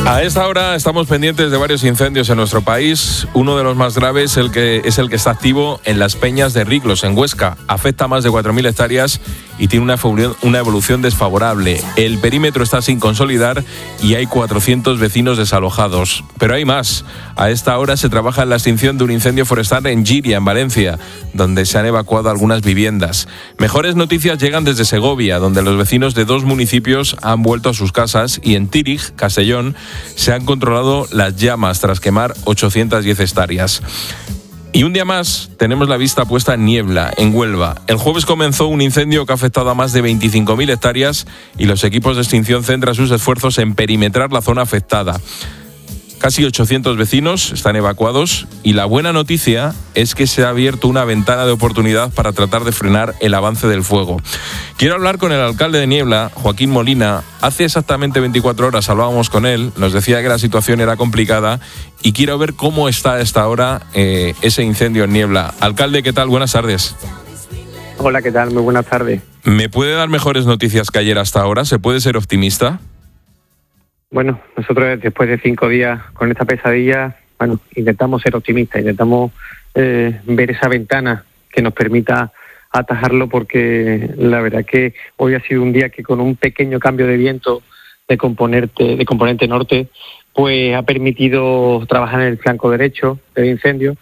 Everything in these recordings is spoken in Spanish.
A esta hora estamos pendientes de varios incendios en nuestro país. Uno de los más graves es el que está activo en las Peñas de Riclos, en Huesca. Afecta a más de 4.000 hectáreas y tiene una evolución desfavorable. El perímetro está sin consolidar y hay 400 vecinos desalojados. Pero hay más. A esta hora se trabaja en la extinción de un incendio forestal en Giria, en Valencia, donde se han evacuado algunas viviendas. Mejores noticias llegan desde Segovia, donde los vecinos de 2 municipios han vuelto a sus casas, y en Tírig, Castellón, se han controlado las llamas tras quemar 810 hectáreas. Y un día más tenemos la vista puesta en Niebla, en Huelva. El jueves comenzó un incendio que ha afectado a más de 25.000 hectáreas y los equipos de extinción centran sus esfuerzos en perimetrar la zona afectada. Casi 800 vecinos están evacuados y la buena noticia es que se ha abierto una ventana de oportunidad para tratar de frenar el avance del fuego. Quiero hablar con el alcalde de Niebla, Joaquín Molina. Hace exactamente 24 horas hablábamos con él, nos decía que la situación era complicada y quiero ver cómo está a esta hora ese incendio en Niebla. Alcalde, ¿qué tal? Buenas tardes. Hola, ¿qué tal? Muy buenas tardes. ¿Me puede dar mejores noticias que ayer hasta ahora? ¿Se puede ser optimista? Bueno, nosotros después de 5 días con esta pesadilla, intentamos ser optimistas, intentamos ver esa ventana que nos permita atajarlo, porque la verdad que hoy ha sido un día que con un pequeño cambio de viento de componente norte, pues ha permitido trabajar en el flanco derecho del incendio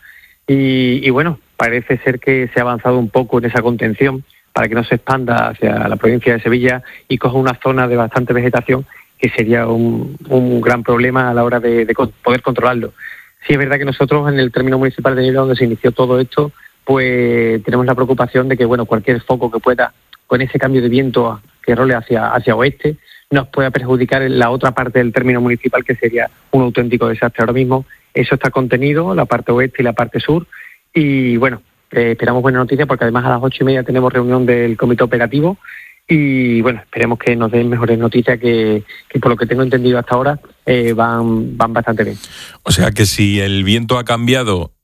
y bueno, parece ser que se ha avanzado un poco en esa contención para que no se expanda hacia la provincia de Sevilla y coja una zona de bastante vegetación, que sería un gran problema a la hora de poder controlarlo. Sí es verdad que nosotros en el término municipal de Niebla, donde se inició todo esto, pues tenemos la preocupación de que cualquier foco que pueda, con ese cambio de viento que role hacia oeste, nos pueda perjudicar en la otra parte del término municipal, que sería un auténtico desastre. Ahora mismo eso está contenido, la parte oeste y la parte sur, y esperamos buenas noticias, porque además a las 8:30 tenemos reunión del comité operativo. Y bueno, esperemos que nos den mejores noticias que por lo que tengo entendido hasta ahora van bastante bien. O sea que si el viento ha cambiado,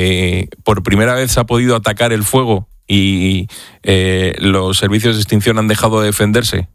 por primera vez se ha podido atacar el fuego y los servicios de extinción han dejado de defenderse.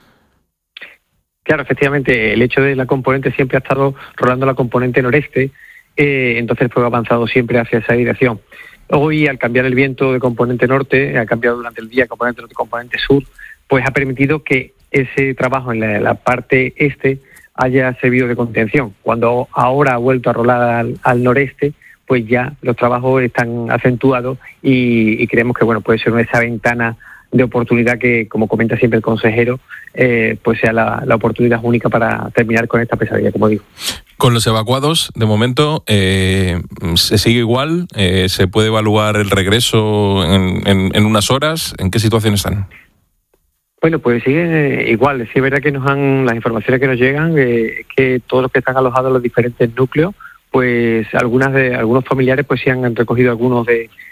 Claro, efectivamente, el hecho de la componente siempre ha estado rolando la componente noreste, entonces el fuego ha avanzado siempre hacia esa dirección. Hoy, al cambiar el viento de componente norte, ha cambiado durante el día componente norte y componente sur, pues ha permitido que ese trabajo en la parte este haya servido de contención. Cuando ahora ha vuelto a rolar al noreste, pues ya los trabajos están acentuados y creemos que puede ser esa ventana de oportunidad que, como comenta siempre el consejero, pues sea la oportunidad única para terminar con esta pesadilla, como digo. Con los evacuados, de momento, ¿se sigue igual? ¿Se puede evaluar el regreso en unas horas? ¿En qué situación están? Bueno, pues siguen igual. Sí es verdad que las informaciones que nos llegan, que todos los que están alojados en los diferentes núcleos, pues algunos familiares pues sí han recogido algunos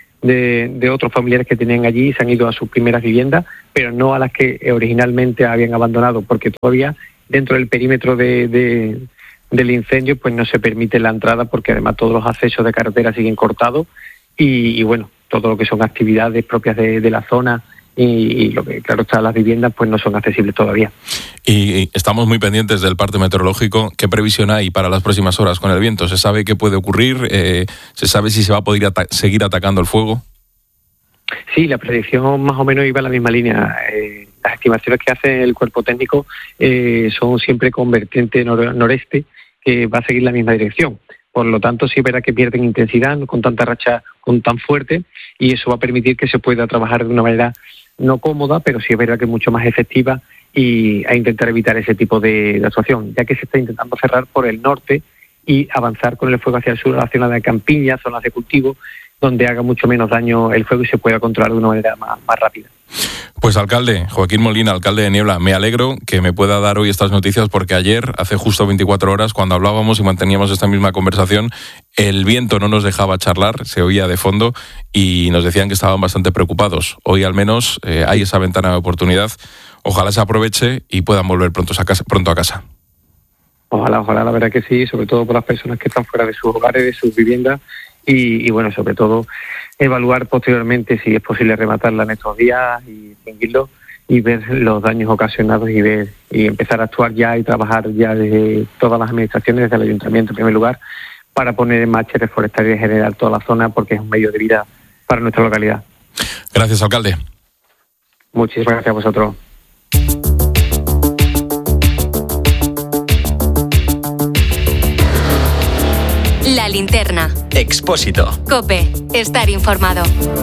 de otros familiares que tenían allí y se han ido a sus primeras viviendas, pero no a las que originalmente habían abandonado, porque todavía dentro del perímetro del incendio pues no se permite la entrada, porque además todos los accesos de carretera siguen cortados y todo lo que son actividades propias de la zona y lo que claro está, las viviendas pues no son accesibles todavía. Y estamos muy pendientes del parte meteorológico. ¿Qué previsión hay para las próximas horas con el viento? ¿Se sabe qué puede ocurrir? ¿Se sabe si se va a poder seguir atacando el fuego? Sí, la predicción más o menos iba en la misma línea. Las estimaciones que hace el cuerpo técnico son siempre con vertiente noreste, que va a seguir la misma dirección. Por lo tanto, sí es verdad que pierden intensidad con tanta racha tan fuerte, y eso va a permitir que se pueda trabajar de una manera no cómoda, pero sí es verdad que es mucho más efectiva, y a intentar evitar ese tipo de actuación, ya que se está intentando cerrar por el norte y avanzar con el fuego hacia el sur, a la zona de campiña, zonas de cultivo, donde haga mucho menos daño el fuego y se pueda controlar de una manera más rápida. Pues alcalde, Joaquín Molina, alcalde de Niebla, me alegro que me pueda dar hoy estas noticias, porque ayer, hace justo 24 horas, cuando hablábamos y manteníamos esta misma conversación, el viento no nos dejaba charlar, se oía de fondo y nos decían que estaban bastante preocupados. Hoy al menos hay esa ventana de oportunidad. Ojalá se aproveche y puedan volver pronto a casa. Ojalá, la verdad que sí, sobre todo por las personas que están fuera de sus hogares, de sus viviendas, y sobre todo evaluar posteriormente si es posible rematarla en estos días y extinguirlo, y ver los daños ocasionados y empezar a actuar ya y trabajar ya desde todas las administraciones, desde el ayuntamiento en primer lugar, para poner en marcha y reforestar y regenerar toda la zona, porque es un medio de vida para nuestra localidad. Gracias, alcalde. Muchísimas gracias a vosotros. La Linterna. Expósito. COPE. Estar informado.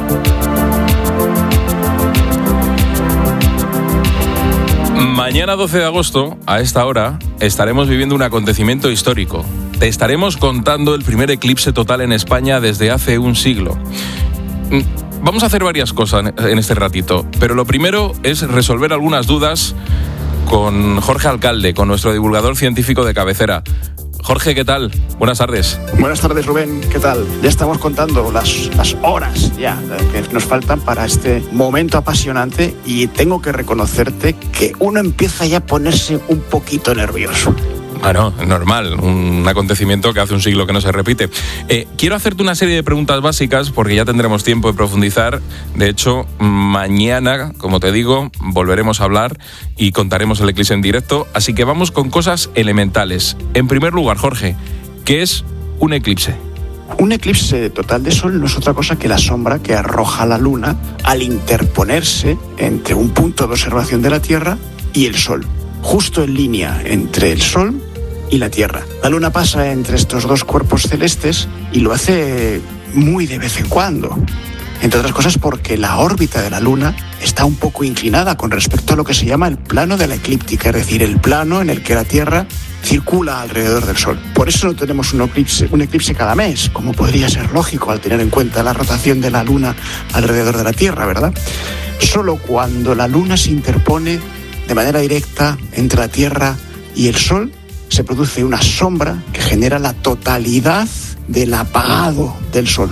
Mañana 12 de agosto, a esta hora, estaremos viviendo un acontecimiento histórico. Te estaremos contando el primer eclipse total en España desde hace un siglo. Vamos a hacer varias cosas en este ratito, pero lo primero es resolver algunas dudas con Jorge Alcalde, con nuestro divulgador científico de cabecera. Jorge, ¿qué tal? Buenas tardes. Buenas tardes, Rubén. ¿Qué tal? Ya estamos contando las horas ya que nos faltan para este momento apasionante y tengo que reconocerte que uno empieza ya a ponerse un poquito nervioso. Bueno, normal, un acontecimiento que hace un siglo que no se repite. Quiero hacerte una serie de preguntas básicas porque ya tendremos tiempo de profundizar. De hecho, mañana, como te digo, volveremos a hablar y contaremos el eclipse en directo. Así que vamos con cosas elementales. En primer lugar, Jorge, ¿qué es un eclipse? Un eclipse total de sol no es otra cosa que la sombra que arroja la luna al interponerse entre un punto de observación de la Tierra y el sol, justo en línea entre el sol y la Tierra. La luna pasa entre estos dos cuerpos celestes y lo hace muy de vez en cuando. Entre otras cosas porque la órbita de la luna está un poco inclinada con respecto a lo que se llama el plano de la eclíptica, es decir, el plano en el que la Tierra circula alrededor del Sol. Por eso no tenemos un eclipse cada mes, como podría ser lógico al tener en cuenta la rotación de la luna alrededor de la Tierra, ¿verdad? Solo cuando la luna se interpone de manera directa entre la Tierra y el Sol, se produce una sombra que genera la totalidad del apagado del Sol.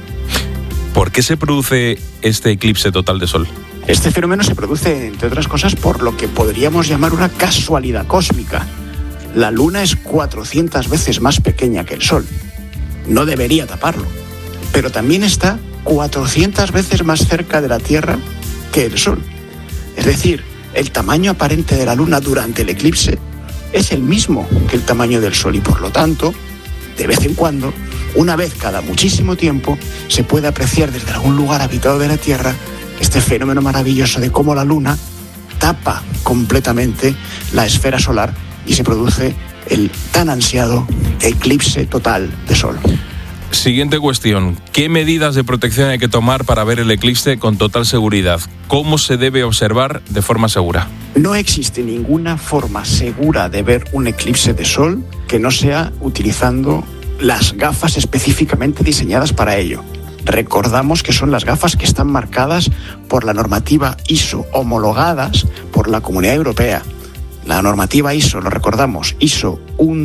¿Por qué se produce este eclipse total de Sol? Este fenómeno se produce, entre otras cosas, por lo que podríamos llamar una casualidad cósmica. La Luna es 400 veces más pequeña que el Sol. No debería taparlo. Pero también está 400 veces más cerca de la Tierra que el Sol. Es decir, el tamaño aparente de la Luna durante el eclipse es el mismo que el tamaño del Sol y por lo tanto, de vez en cuando, una vez cada muchísimo tiempo, se puede apreciar desde algún lugar habitado de la Tierra este fenómeno maravilloso de cómo la Luna tapa completamente la esfera solar y se produce el tan ansiado eclipse total de Sol. Siguiente cuestión. ¿Qué medidas de protección hay que tomar para ver el eclipse con total seguridad? ¿Cómo se debe observar de forma segura? No existe ninguna forma segura de ver un eclipse de Sol que no sea utilizando las gafas específicamente diseñadas para ello. Recordamos que son las gafas que están marcadas por la normativa ISO, homologadas por la Comunidad Europea. La normativa ISO, lo recordamos, ISO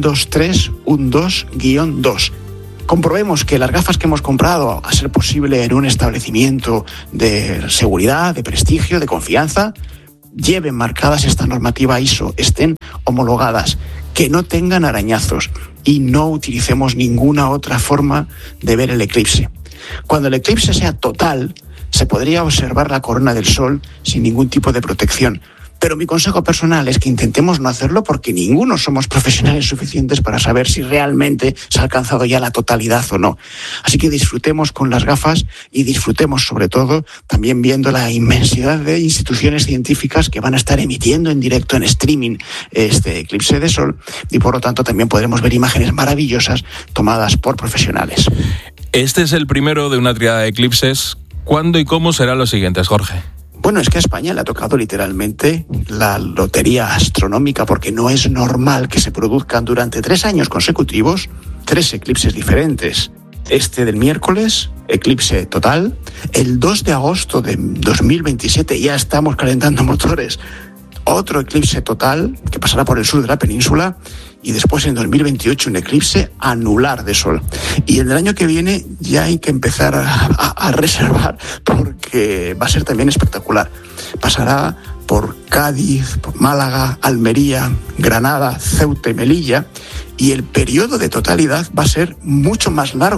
12312-2. Comprobemos que las gafas que hemos comprado, a ser posible en un establecimiento de seguridad, de prestigio, de confianza, lleven marcadas esta normativa ISO, estén homologadas, que no tengan arañazos y no utilicemos ninguna otra forma de ver el eclipse. Cuando el eclipse sea total, se podría observar la corona del Sol sin ningún tipo de protección. Pero mi consejo personal es que intentemos no hacerlo porque ninguno somos profesionales suficientes para saber si realmente se ha alcanzado ya la totalidad o no. Así que disfrutemos con las gafas y disfrutemos sobre todo también viendo la inmensidad de instituciones científicas que van a estar emitiendo en directo en streaming este eclipse de Sol y por lo tanto también podremos ver imágenes maravillosas tomadas por profesionales. Este es el primero de una tríada de eclipses. ¿Cuándo y cómo serán los siguientes, Jorge? Bueno, es que a España le ha tocado literalmente la lotería astronómica porque no es normal que se produzcan durante 3 años consecutivos 3 eclipses diferentes. Este del miércoles, eclipse total. El 2 de agosto de 2027, ya estamos calentando motores, otro eclipse total que pasará por el sur de la península. Y después en 2028 un eclipse anular de Sol. Y en el año que viene ya hay que empezar a reservar porque va a ser también espectacular. Pasará por Cádiz, por Málaga, Almería, Granada, Ceuta y Melilla y el periodo de totalidad va a ser mucho más largo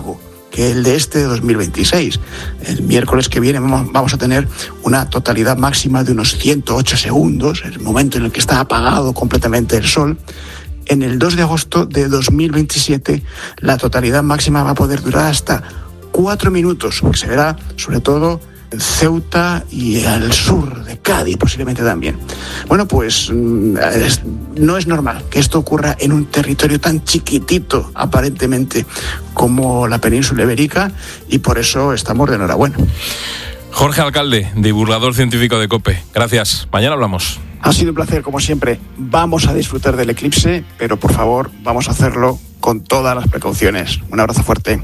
que el de este de 2026. El miércoles que viene vamos a tener una totalidad máxima de unos 108 segundos, el momento en el que está apagado completamente el sol. En el 2 de agosto de 2027 la totalidad máxima va a poder durar hasta 4 minutos, porque se verá sobre todo en Ceuta y al sur de Cádiz posiblemente también. Bueno, pues no es normal que esto ocurra en un territorio tan chiquitito aparentemente como la península ibérica, y por eso estamos de enhorabuena. Jorge Alcalde, divulgador científico de COPE. Gracias. Mañana hablamos. Ha sido un placer, como siempre. Vamos a disfrutar del eclipse, pero por favor, vamos a hacerlo con todas las precauciones. Un abrazo fuerte.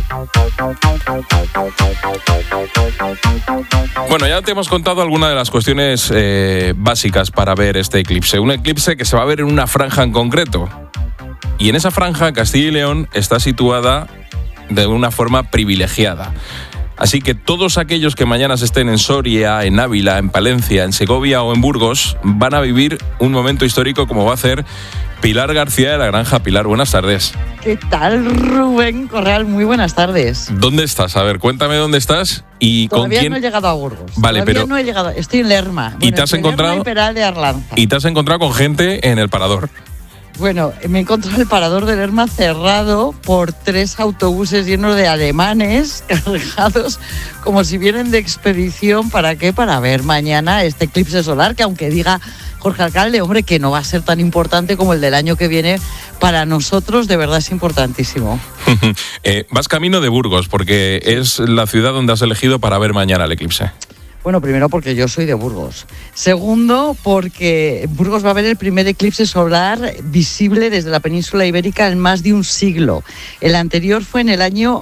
Bueno, ya te hemos contado algunas de las cuestiones básicas para ver este eclipse. Un eclipse que se va a ver en una franja en concreto. Y en esa franja, Castilla y León está situada de una forma privilegiada. Así que todos aquellos que mañana estén en Soria, en Ávila, en Palencia, en Segovia o en Burgos van a vivir un momento histórico como va a hacer Pilar García de la Granja. Pilar, buenas tardes. ¿Qué tal, Rubén Correal? Muy buenas tardes. ¿Dónde estás? A ver, cuéntame dónde estás y con quién. Todavía no he llegado a Burgos. Vale, Todavía no he llegado. Estoy en Lerma. ¿Y te has encontrado? Lerma y Peral de Arlanza. ¿Y te has encontrado con gente en el parador? Bueno, me he encontrado el parador de Lerma cerrado por 3 autobuses llenos de alemanes cargados como si vienen de expedición. ¿Para qué? Para ver mañana este eclipse solar, que aunque diga Jorge Alcalde, hombre, que no va a ser tan importante como el del año que viene, para nosotros de verdad es importantísimo. Vas camino de Burgos, porque es la ciudad donde has elegido para ver mañana el eclipse. Bueno, primero porque yo soy de Burgos. Segundo, porque Burgos va a ver el primer eclipse solar visible desde la península ibérica en más de un siglo. El anterior fue en el año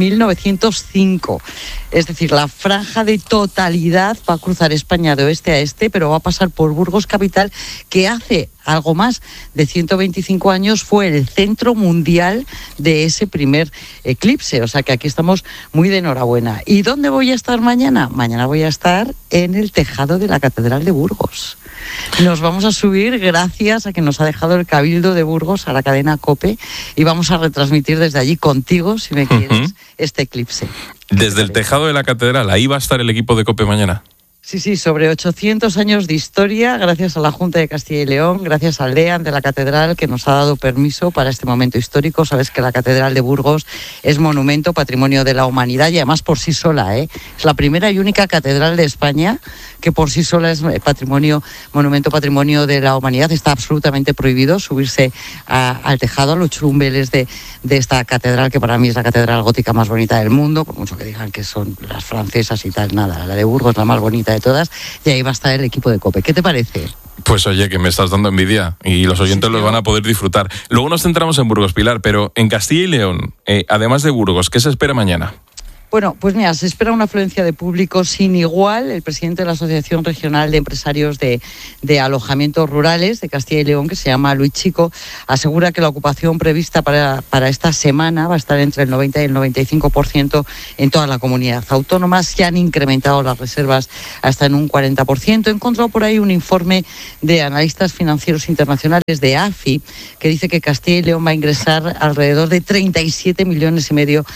1905. Es decir, la franja de totalidad va a cruzar España de oeste a este, pero va a pasar por Burgos capital, que hace algo más de 125 años fue el centro mundial de ese primer eclipse. O sea que aquí estamos muy de enhorabuena. ¿Y dónde voy a estar mañana? Mañana voy a estar en el tejado de la Catedral de Burgos. Nos vamos a subir gracias a que nos ha dejado el Cabildo de Burgos a la cadena COPE, y vamos a retransmitir desde allí contigo, si me quieres, este eclipse. Desde el tejado de la catedral, ahí va a estar el equipo de COPE mañana. Sí, sobre 800 años de historia, gracias a la Junta de Castilla y León, gracias al DEAN de la Catedral, que nos ha dado permiso para este momento histórico. Sabes que la Catedral de Burgos es monumento, patrimonio de la humanidad, y además por sí sola, es la primera y única catedral de España que por sí sola es monumento, patrimonio de la humanidad. Está absolutamente prohibido subirse al tejado, a los churumbeles de esta catedral, que para mí es la catedral gótica más bonita del mundo, por mucho que digan que son las francesas y tal, nada, la de Burgos es la más bonita de todas, y ahí va a estar el equipo de COPE. ¿Qué te parece? Pues oye, que me estás dando envidia, y los oyentes los van a poder disfrutar. Luego nos centramos en Burgos, Pilar, pero en Castilla y León, además de Burgos, ¿qué se espera mañana? Bueno, pues mira, se espera una afluencia de público sin igual. El presidente de la Asociación Regional de Empresarios de Alojamientos Rurales de Castilla y León, que se llama Luis Chico, asegura que la ocupación prevista para esta semana va a estar entre el 90 y el 95% en toda la comunidad autónoma. Se han incrementado las reservas hasta en un 40%. He encontrado por ahí un informe de analistas financieros internacionales de AFI que dice que Castilla y León va a ingresar alrededor de 37,5 millones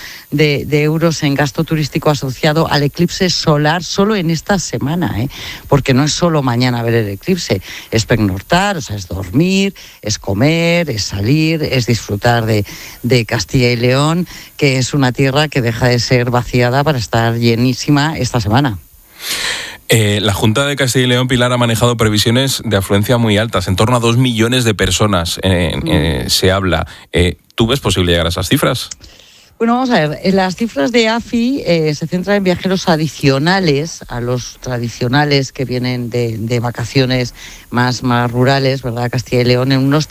de euros en gasto turístico asociado al eclipse solar solo en esta semana, porque no es solo mañana ver el eclipse, es pernoctar, o sea, es dormir, es comer, es salir, es disfrutar de Castilla y León, que es una tierra que deja de ser vaciada para estar llenísima esta semana. La Junta de Castilla y León, Pilar, ha manejado previsiones de afluencia muy altas, en torno a 2 millones de personas se habla. ¿Tú ves posible llegar a esas cifras? Bueno, vamos a ver, las cifras de AFI se centran en viajeros adicionales a los tradicionales que vienen de vacaciones más rurales, ¿verdad? Castilla y León, en unos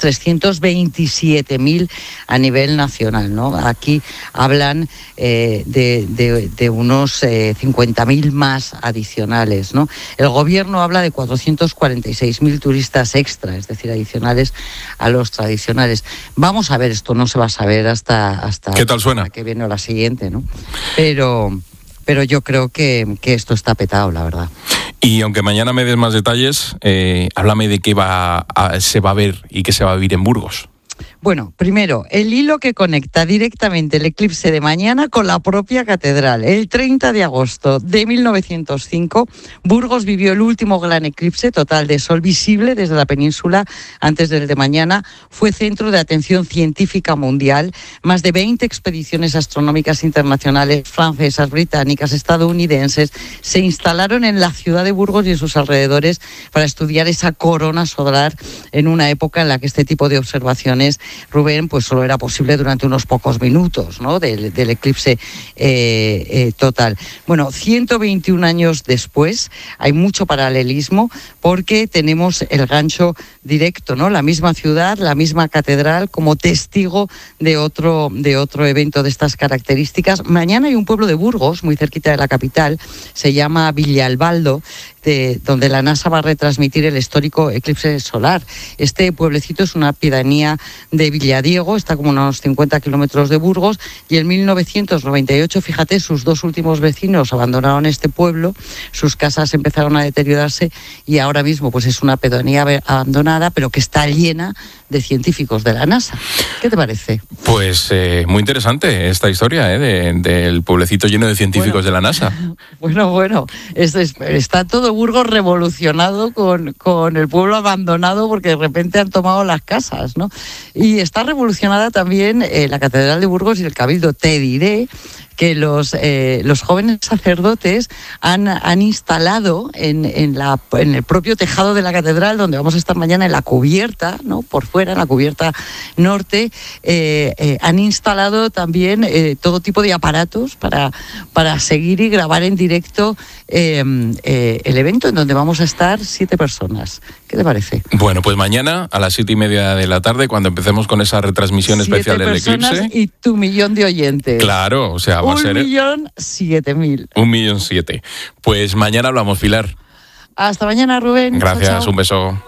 327.000 a nivel nacional, ¿no? Aquí hablan de unos 50.000 más adicionales, ¿no? El gobierno habla de 446.000 turistas extra, es decir, adicionales a los tradicionales. Vamos a ver, esto no se va a saber hasta ¿qué tal suena? Que viene la siguiente, ¿no? Pero yo creo que esto está petado, la verdad. Y aunque mañana me des más detalles, háblame de qué se va a ver y qué se va a vivir en Burgos. Bueno, primero, el hilo que conecta directamente el eclipse de mañana con la propia catedral. El 30 de agosto de 1905, Burgos vivió el último gran eclipse total de sol visible desde la península antes del de mañana. Fue centro de atención científica mundial. Más de 20 expediciones astronómicas internacionales, francesas, británicas, estadounidenses, se instalaron en la ciudad de Burgos y en sus alrededores para estudiar esa corona solar en una época en la que este tipo de observaciones, Rubén, pues solo era posible durante unos pocos minutos, ¿no?, del eclipse total. Bueno, 121 años después hay mucho paralelismo porque tenemos el gancho directo, ¿no? La misma ciudad, la misma catedral como testigo de otro evento de estas características. Mañana hay un pueblo de Burgos, muy cerquita de la capital, se llama Villalbaldo, donde la NASA va a retransmitir el histórico eclipse solar. Este pueblecito es una pedanía de Villadiego, está como a unos 50 kilómetros de Burgos, y en 1998, fíjate, sus dos últimos vecinos abandonaron este pueblo, sus casas empezaron a deteriorarse y ahora mismo pues es una pedanía abandonada, pero que está llena de científicos de la NASA. ¿Qué te parece? Pues muy interesante esta historia del pueblecito lleno de científicos de la NASA. Bueno, está todo Burgos revolucionado con el pueblo abandonado porque de repente han tomado las casas, ¿no? Y está revolucionada también la Catedral de Burgos y el Cabildo. Te diré que los jóvenes sacerdotes han instalado en el propio tejado de la catedral, donde vamos a estar mañana, en la cubierta, ¿no?, por fuera, en la cubierta norte, han instalado también todo tipo de aparatos para seguir y grabar en directo el evento, en donde vamos a estar 7 personas. ¿Qué te parece? Bueno, pues mañana a las 7:30 de la tarde, cuando empecemos con esa retransmisión especial del eclipse. Y tu millón de oyentes. Claro, o sea, va a ser 1.007.000. 1.007.000. Pues mañana hablamos, Pilar. Hasta mañana, Rubén. Gracias, chao, chao. Un beso.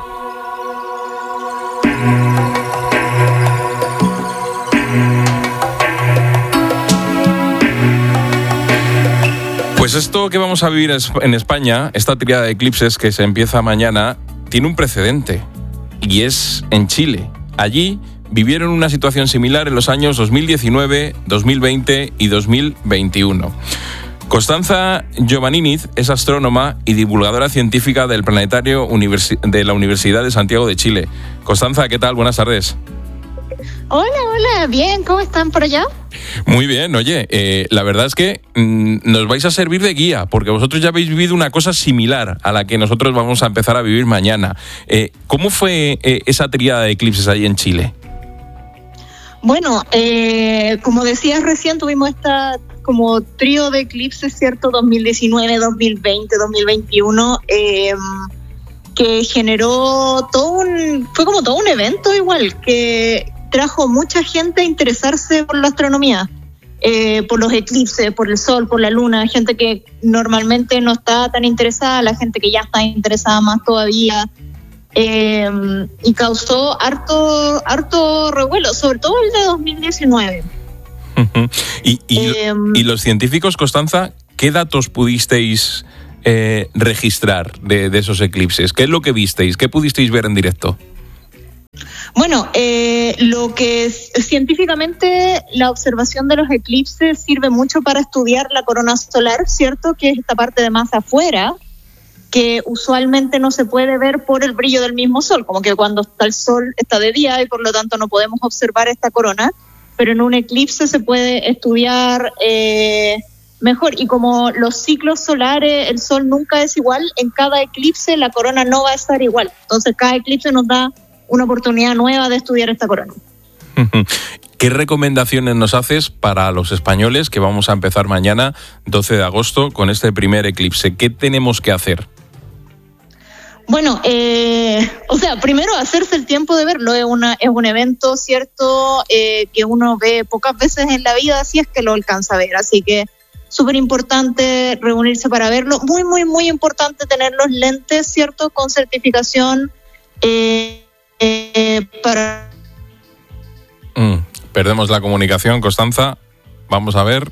Pues esto que vamos a vivir en España, esta tríada de eclipses que se empieza mañana, tiene un precedente, y es en Chile. Allí vivieron una situación similar en los años 2019, 2020 y 2021. Constanza Giovanniniz es astrónoma y divulgadora científica del Planetario de la Universidad de Santiago de Chile. Constanza, ¿qué tal? Buenas tardes. Hola, bien, ¿cómo están por allá? Muy bien, oye, la verdad es que nos vais a servir de guía, porque vosotros ya habéis vivido una cosa similar a la que nosotros vamos a empezar a vivir mañana. ¿Cómo fue esa tríada de eclipses ahí en Chile? Bueno, como decías recién, tuvimos esta como trío de eclipses, ¿cierto? 2019, 2020, 2021, que generó fue como todo un evento igual, que trajo mucha gente a interesarse por la astronomía, por los eclipses, por el sol, por la luna, gente que normalmente no está tan interesada, la gente que ya está interesada más todavía, y causó harto revuelo, sobre todo el de 2019. ¿Y los científicos, Constanza, qué datos pudisteis registrar de esos eclipses? ¿Qué es lo que visteis? ¿Qué pudisteis ver en directo? Bueno, lo que científicamente la observación de los eclipses sirve mucho para estudiar la corona solar, ¿cierto? Que es esta parte de más afuera, que usualmente no se puede ver por el brillo del mismo sol, como que cuando está el sol está de día y por lo tanto no podemos observar esta corona, pero en un eclipse se puede estudiar mejor. Y como los ciclos solares, el sol nunca es igual, en cada eclipse la corona no va a estar igual. Entonces cada eclipse nos da una oportunidad nueva de estudiar esta corona. ¿Qué recomendaciones nos haces para los españoles que vamos a empezar mañana, 12 de agosto, con este primer eclipse? ¿Qué tenemos que hacer? Bueno, primero hacerse el tiempo de verlo. Es un evento, ¿cierto?, que uno ve pocas veces en la vida, si es que lo alcanza a ver. Así que súper importante reunirse para verlo. Muy, muy, muy importante tener los lentes, ¿cierto?, con certificación para... Perdemos la comunicación, Constanza. Vamos a ver.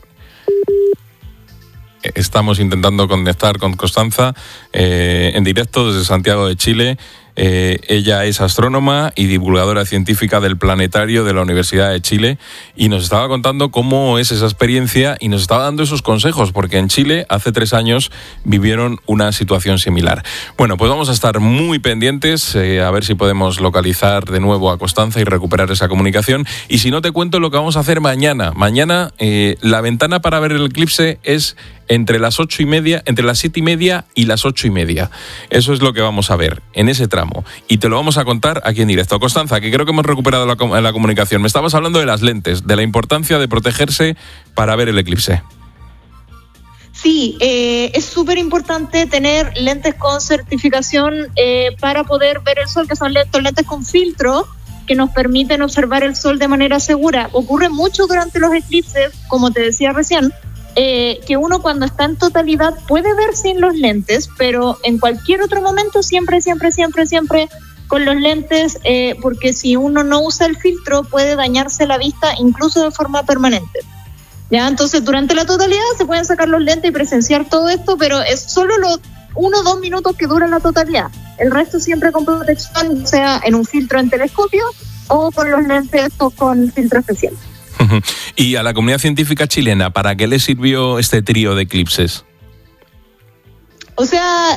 Estamos intentando conectar con Constanza en directo desde Santiago de Chile. Ella es astrónoma y divulgadora científica del Planetario de la Universidad de Chile y nos estaba contando cómo es esa experiencia y nos estaba dando esos consejos, porque en Chile hace 3 años vivieron una situación similar. Bueno, pues vamos a estar muy pendientes, a ver si podemos localizar de nuevo a Constanza y recuperar esa comunicación. Y si no, te cuento lo que vamos a hacer mañana. Mañana la ventana para ver el eclipse es entre las 8:30, entre las 7:30 y las 8:30. Eso es lo que vamos a ver en ese tramo. Y te lo vamos a contar aquí en directo. Constanza, que creo que hemos recuperado la comunicación. Me estabas hablando de las lentes, de la importancia de protegerse para ver el eclipse. Sí, es súper importante tener lentes con certificación para poder ver el sol, que son lentes con filtro que nos permiten observar el sol de manera segura. Ocurre mucho durante los eclipses, como te decía recién, que uno cuando está en totalidad puede ver sin los lentes, pero en cualquier otro momento siempre con los lentes, porque si uno no usa el filtro puede dañarse la vista incluso de forma permanente. ¿Ya? Entonces durante la totalidad se pueden sacar los lentes y presenciar todo esto, pero es solo los 1 o 2 minutos que dura la totalidad. El resto siempre con protección, sea en un filtro en telescopio o con los lentes o con filtro especial. Y a la comunidad científica chilena, ¿para qué le sirvió este trío de eclipses? O sea,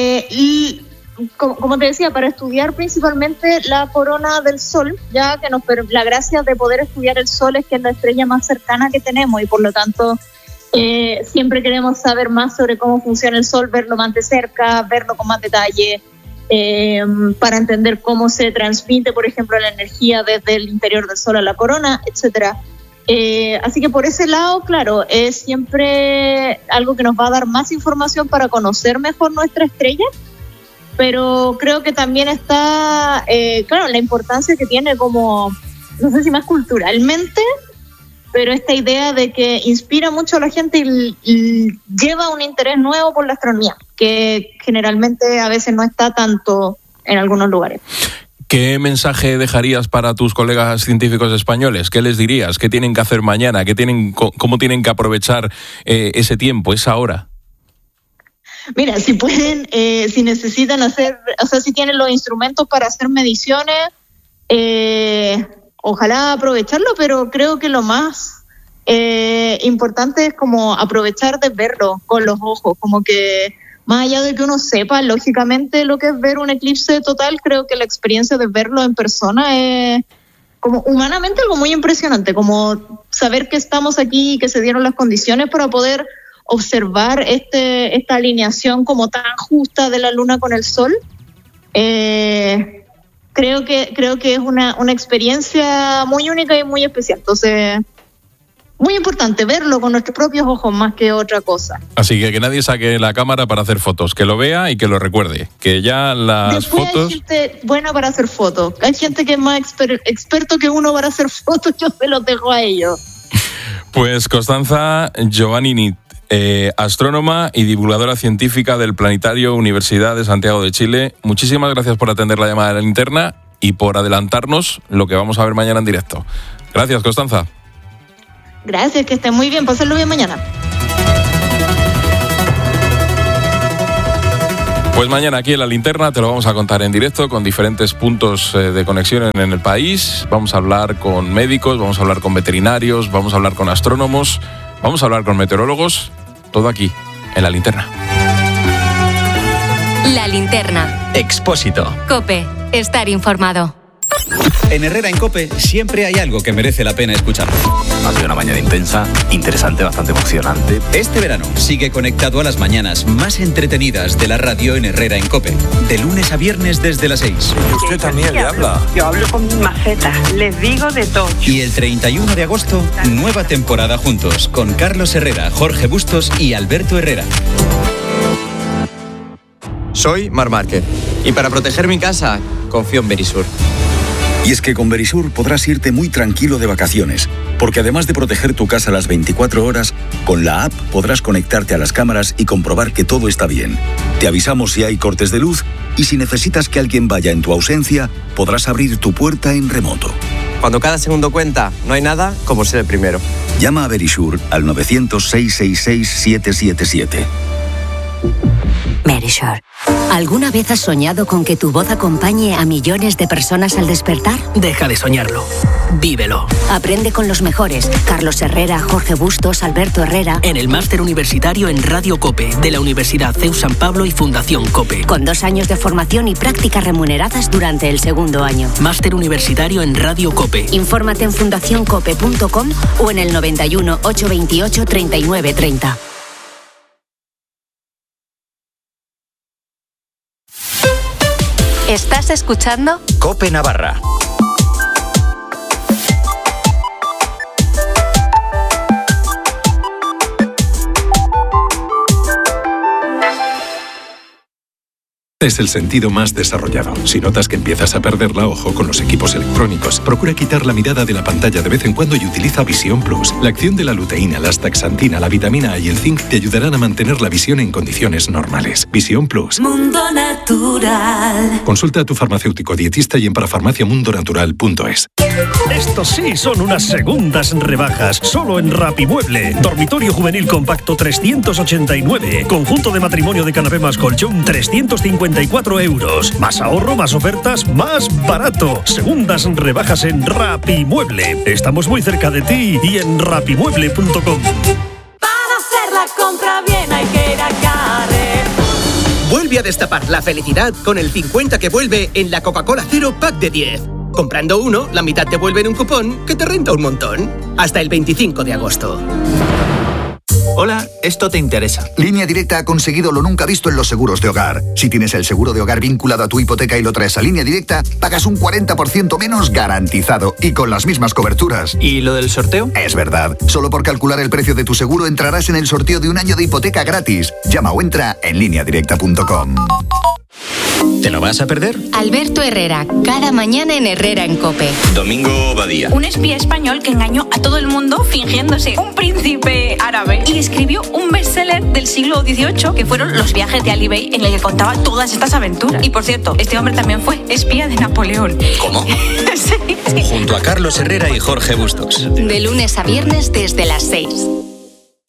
como te decía, para estudiar principalmente la corona del Sol, ya que la gracia de poder estudiar el Sol es que es la estrella más cercana que tenemos y por lo tanto siempre queremos saber más sobre cómo funciona el Sol, verlo más de cerca, verlo con más detalle, para entender cómo se transmite, por ejemplo, la energía desde el interior del Sol a la corona, etcétera. Así que por ese lado, claro, es siempre algo que nos va a dar más información para conocer mejor nuestra estrella, pero creo que también está, claro, la importancia que tiene como, no sé si más culturalmente, pero esta idea de que inspira mucho a la gente y lleva un interés nuevo por la astronomía, que generalmente a veces no está tanto en algunos lugares. ¿Qué mensaje dejarías para tus colegas científicos españoles? ¿Qué les dirías? ¿Qué tienen que hacer mañana? ¿Cómo tienen que aprovechar ese tiempo, esa hora? Mira, si pueden, si necesitan hacer, o sea, si tienen los instrumentos para hacer mediciones, ojalá aprovecharlo, pero creo que lo más importante es como aprovechar de verlo con los ojos, como que más allá de que uno sepa lógicamente lo que es ver un eclipse total, creo que la experiencia de verlo en persona es como humanamente algo muy impresionante, como saber que estamos aquí y que se dieron las condiciones para poder observar esta alineación como tan justa de la luna con el sol. Creo que es una experiencia muy única y muy especial. Entonces, muy importante verlo con nuestros propios ojos más que otra cosa. Así que nadie saque la cámara para hacer fotos, que lo vea y que lo recuerde, que ya las después fotos... Hay gente buena para hacer fotos, hay gente que es más experto que uno para hacer fotos, yo se los dejo a ellos. Pues Constanza Giovannini, astrónoma y divulgadora científica del Planetario Universidad de Santiago de Chile, muchísimas gracias por atender la llamada de la linterna y por adelantarnos lo que vamos a ver mañana en directo. Gracias, Constanza. Gracias, que estén muy bien, pásenlo bien mañana. Pues mañana aquí en La Linterna te lo vamos a contar en directo con diferentes puntos de conexión en el país. Vamos a hablar con médicos, vamos a hablar con veterinarios, vamos a hablar con astrónomos, vamos a hablar con meteorólogos, todo aquí en La Linterna. La Linterna. Expósito. COPE. Estar informado. En Herrera en COPE siempre hay algo que merece la pena escuchar. Ha sido una mañana intensa, interesante, bastante emocionante. Este verano sigue conectado a las mañanas más entretenidas de la radio en Herrera en COPE. De lunes a viernes desde las 6. Y usted también le habla. Yo hablo con mi maceta, les digo de todo. Y el 31 de agosto, nueva temporada juntos con Carlos Herrera, Jorge Bustos y Alberto Herrera. Soy Mar Márquez y para proteger mi casa confío en Verisur. Y es que con Verisur podrás irte muy tranquilo de vacaciones, porque además de proteger tu casa las 24 horas, con la app podrás conectarte a las cámaras y comprobar que todo está bien. Te avisamos si hay cortes de luz y si necesitas que alguien vaya en tu ausencia, podrás abrir tu puerta en remoto. Cuando cada segundo cuenta, no hay nada como ser el primero. Llama a Verisur al 900-666-777. Verisur. ¿Alguna vez has soñado con que tu voz acompañe a millones de personas al despertar? Deja de soñarlo. Vívelo. Aprende con los mejores. Carlos Herrera, Jorge Bustos, Alberto Herrera. En el Máster Universitario en Radio COPE, de la Universidad CEU San Pablo y Fundación COPE. Con 2 años de formación y prácticas remuneradas durante el segundo año. Máster Universitario en Radio COPE. Infórmate en fundacioncope.com o en el 91 828 3930. ¿Estás escuchando? COPE Navarra. Es el sentido más desarrollado. Si notas que empiezas a perderla, ojo con los equipos electrónicos. Procura quitar la mirada de la pantalla de vez en cuando y utiliza Visión Plus. La acción de la luteína, la astaxantina, la vitamina A y el zinc te ayudarán a mantener la visión en condiciones normales. Visión Plus. Mundo Natural. Consulta a tu farmacéutico dietista y en parafarmaciamundonatural.es. Estos sí son unas segundas rebajas. Solo en Rapimueble. Dormitorio juvenil compacto 389. Conjunto de matrimonio de canapé más colchón 354 €. Más ahorro, más ofertas, más barato. Segundas rebajas en Rapimueble. Estamos muy cerca de ti y en rapimueble.com. Para hacer la compra bien hay que ir a Carrefour. Vuelve a destapar la felicidad con el 50 que vuelve en la Coca-Cola Cero Pack de 10. Comprando uno, la mitad te vuelve en un cupón que te renta un montón. Hasta el 25 de agosto. Hola, esto te interesa. Línea Directa ha conseguido lo nunca visto en los seguros de hogar. Si tienes el seguro de hogar vinculado a tu hipoteca y lo traes a Línea Directa, pagas un 40% menos garantizado y con las mismas coberturas. ¿Y lo del sorteo? Es verdad. Solo por calcular el precio de tu seguro entrarás en el sorteo de un año de hipoteca gratis. Llama o entra en lineadirecta.com. ¿Te lo vas a perder? Alberto Herrera, cada mañana en Herrera en COPE. Domingo Badía. Un espía español que engañó a todo el mundo fingiéndose un príncipe árabe y escribió un bestseller del siglo XVIII que fueron Los viajes de Ali Bey, en el que contaba todas estas aventuras. Y por cierto, este hombre también fue espía de Napoleón. ¿Cómo? Sí, es que... Junto a Carlos Herrera y Jorge Bustos. De lunes a viernes desde las 6.